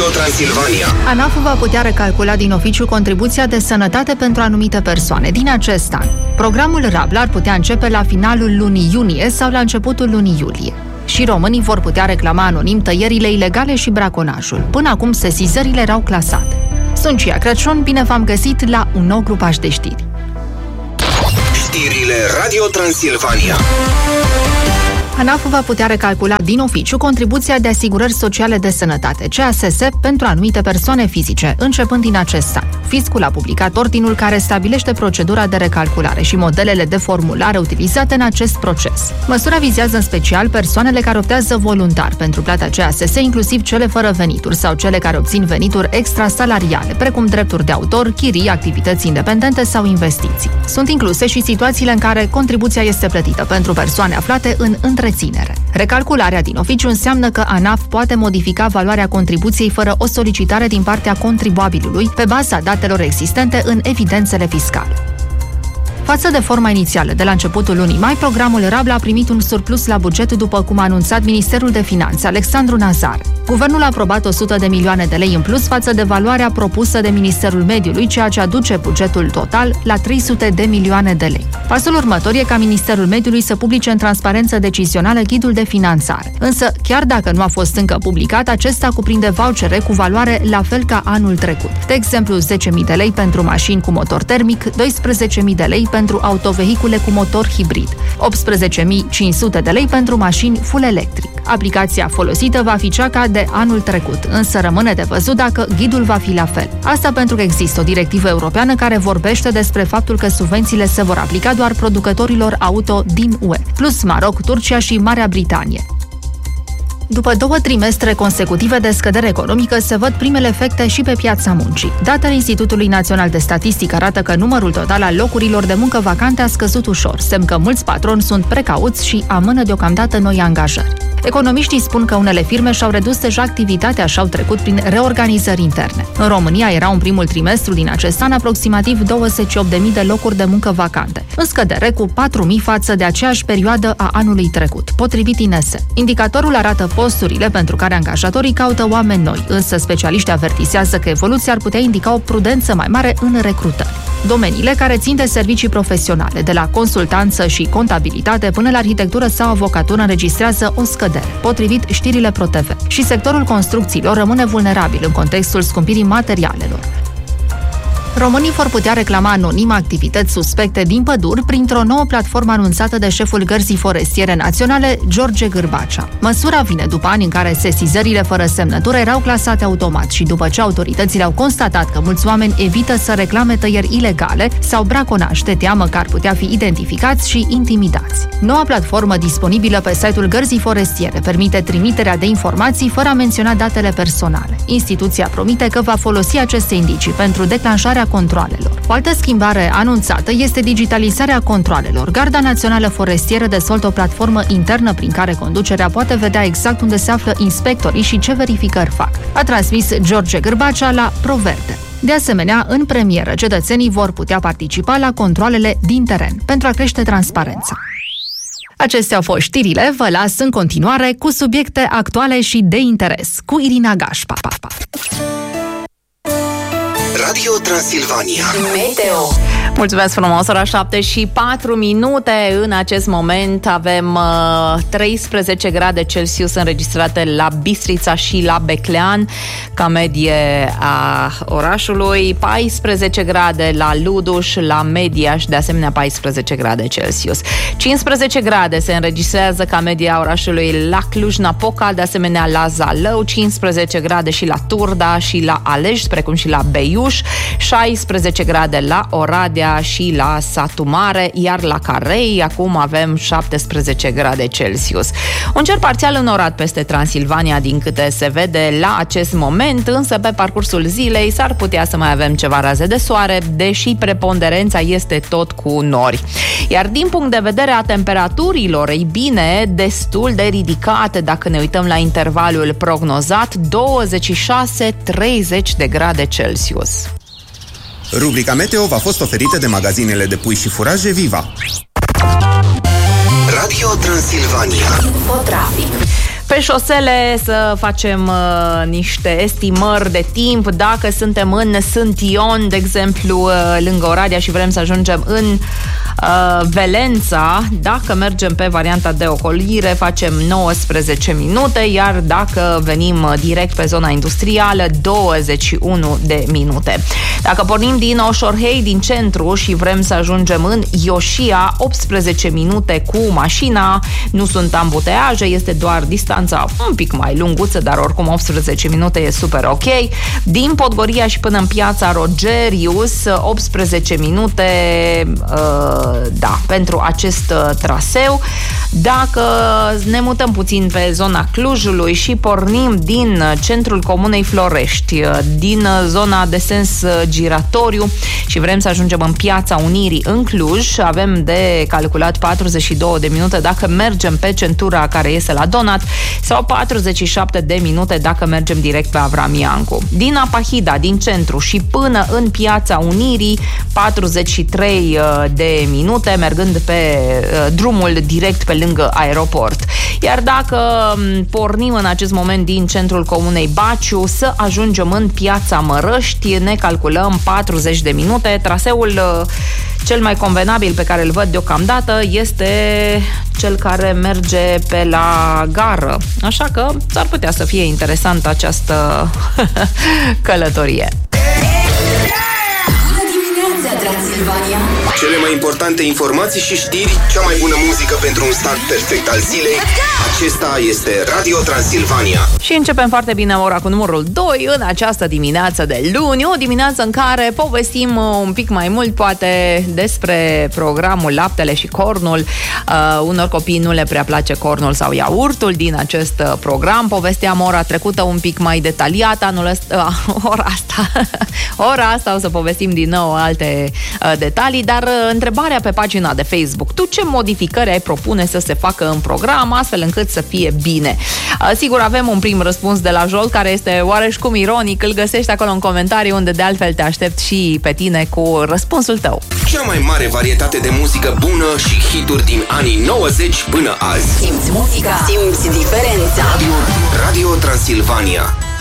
Radio Transilvania. ANAF va putea recalcula din oficiu contribuția de sănătate pentru anumite persoane din acest an. Programul Rabla ar putea începe la finalul lunii iunie sau la începutul lunii iulie. Și românii vor putea reclama anonim tăierile ilegale și braconajul. Până acum sesizările erau clasate. Sunt Cia Crăciun, bine v-am găsit la un nou grupaj de știri. Știrile Radio Transilvania. ANAF va putea recalcula din oficiu contribuția de asigurări sociale de sănătate, CASS, pentru anumite persoane fizice, începând din acest an. Fiscul a publicat ordinul care stabilește procedura de recalculare și modelele de formulare utilizate în acest proces. Măsura vizează în special persoanele care optează voluntar pentru plata CASS, inclusiv cele fără venituri sau cele care obțin venituri extrasalariale, precum drepturi de autor, chirii, activități independente sau investiții. Sunt incluse și situațiile în care contribuția este plătită pentru persoane aflate în întreținere. Recalcularea din oficiu înseamnă că ANAF poate modifica valoarea contribuției fără o solicitare din partea contribuabilului pe baza datelor existente în evidențele fiscale. Față de forma inițială de la începutul lunii mai, programul Rabla a primit un surplus la buget, după cum a anunțat Ministerul de Finanțe, Alexandru Nazar. Guvernul a aprobat 100 de milioane de lei în plus față de valoarea propusă de Ministerul Mediului, ceea ce aduce bugetul total la 300 de milioane de lei. Pasul următor e ca Ministerul Mediului să publice în transparență decizională ghidul de finanțare. Însă, chiar dacă nu a fost încă publicat, acesta cuprinde vouchere cu valoare la fel ca anul trecut. De exemplu, 10.000 de lei pentru mașini cu motor termic, 12.000 de lei pentru autovehicule cu motor hibrid, 18.500 de lei pentru mașini full electric. Aplicația folosită va fi cea ca de anul trecut, însă rămâne de văzut dacă ghidul va fi la fel. Asta pentru că există o directivă europeană care vorbește despre faptul că subvențiile se vor aplica doar producătorilor auto din UE, plus Maroc, Turcia și Marea Britanie. După 2 trimestre consecutive de scădere economică, se văd primele efecte și pe piața muncii. Datele Institutului Național de Statistică arată că numărul total al locurilor de muncă vacante a scăzut ușor, semn că mulți patroni sunt precauți și amână deocamdată noi angajări. Economiștii spun că unele firme și-au redus deja activitatea și au trecut prin reorganizări interne. În România erau în primul trimestru din acest an aproximativ 28.000 de locuri de muncă vacante, în scădere cu 4.000 față de aceeași perioadă a anului trecut, potrivit INS. Indicatorul arată posturile pentru care angajatorii caută oameni noi, însă specialiștii avertizează că evoluția ar putea indica o prudență mai mare în recrutări. Domeniile care țin de servicii profesionale, de la consultanță și contabilitate până la arhitectură sau avocatură, înregistrează o scădere, potrivit știrile ProTV. Și sectorul construcțiilor rămâne vulnerabil în contextul scumpirii materialelor. Românii vor putea reclama anonim activități suspecte din păduri printr-o nouă platformă anunțată de șeful Gărzii Forestiere Naționale, George Gârbacea. Măsura vine după ani în care sesizările fără semnătură erau clasate automat și după ce autoritățile au constatat că mulți oameni evită să reclame tăieri ilegale sau braconaj de teamă că ar putea fi identificați și intimidați. Noua platformă disponibilă pe site-ul Gărzii Forestiere permite trimiterea de informații fără a menționa datele personale. Instituția promite că va folosi aceste indicii pentru declanșarea controalelor. O altă schimbare anunțată este digitalizarea controalelor. Garda Națională Forestieră dezvoltă o platformă internă prin care conducerea poate vedea exact unde se află inspectorii și ce verificări fac. A transmis George Gârbacea la ProVerde. De asemenea, în premieră, cetățenii vor putea participa la controalele din teren pentru a crește transparența. Acestea au fost știrile, vă las în continuare cu subiecte actuale și de interes, cu Irina Gașpa. Radio Transilvania. Meteo. Mulțumesc frumos, ora 7:04. În acest moment avem 13 grade Celsius înregistrate la Bistrița și la Beclean, ca medie a orașului, 14 grade la Luduș, la Mediaș, de asemenea 14 grade Celsius. 15 grade se înregistrează ca medie a orașului la Cluj-Napoca, de asemenea la Zalău, 15 grade și la Turda și la Alej, precum și la Beiuș, 16 grade la Oradea și la Satu Mare, iar la Carei acum avem 17 grade Celsius. Un cer parțial înorat peste Transilvania din câte se vede la acest moment, însă pe parcursul zilei s-ar putea să mai avem ceva raze de soare, deși preponderența este tot cu nori. Iar din punct de vedere a temperaturilor, ei bine, destul de ridicate dacă ne uităm la intervalul prognozat, 26-30 de grade Celsius. Rubrica Meteo v-a fost oferită de magazinele de pui și furaje Viva. Radio Transilvania. Infotrafic. Pe șosele să facem niște estimări de timp. Dacă suntem în Sântion, de exemplu, lângă Oradea și vrem să ajungem în Velența, dacă mergem pe varianta de ocolire, facem 19 minute, iar dacă venim direct pe zona industrială, 21 de minute. Dacă pornim din Oșorhei, din centru, și vrem să ajungem în Ioșia, 18 minute cu mașina, nu sunt ambuteaje, este doar distanța un pic mai lunguță, dar oricum 18 minute e super ok. Din Podgoria și până în Piața Rogerius, 18 minute pentru acest traseu. Dacă ne mutăm puțin pe zona Clujului și pornim din centrul comunei Florești, din zona de sens giratoriu și vrem să ajungem în Piața Unirii în Cluj, avem de calculat 42 de minute dacă mergem pe centura care iese la Donat sau 47 de minute dacă mergem direct pe Avram Iancu. Din Apahida, din centru și până în Piața Unirii, 43 de minute mergând pe drumul direct pe lângă aeroport. Iar dacă pornim în acest moment din centrul comunei Baciu să ajungem în Piața Mărăști, ne calculăm 40 de minute. Traseul cel mai convenabil pe care îl văd deocamdată este cel care merge pe la gară. Așa că s-ar putea să fie interesantă această călătorie. Cele mai importante informații și știri, cea mai bună muzică pentru un start perfect al zilei. Acesta este Radio Transilvania. Și începem foarte bine ora cu numărul 2 în această dimineață de luni, o dimineață în care povestim un pic mai mult poate despre programul Laptele și Cornul. Unor copii nu le prea place cornul sau iaurtul din acest program. Povesteam ora trecută un pic mai detaliat, ora asta o să povestim din nou alte detalii, dar întrebarea pe pagina de Facebook: tu ce modificări ai propune să se facă în program astfel încât să fie bine? Sigur, avem un prim răspuns de la Jolt, care este oareșcum ironic, îl găsești acolo în comentarii, unde de altfel te aștept și pe tine cu răspunsul tău. Cea mai mare varietate de muzică bună și hituri din anii 90 până azi. Simți muzica, simți diferența. Radio Transilvania.